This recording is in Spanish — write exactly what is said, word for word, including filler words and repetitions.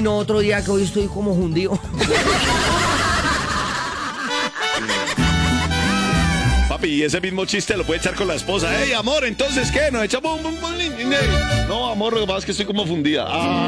no, otro día que hoy estoy como hundido. Papi, y ese mismo chiste lo puede echar con la esposa. ¡Ey, amor! ¿Entonces qué? ¿Nos echamos un... un- un- un- No, amor, lo que pasa es que estoy como fundida. Ah.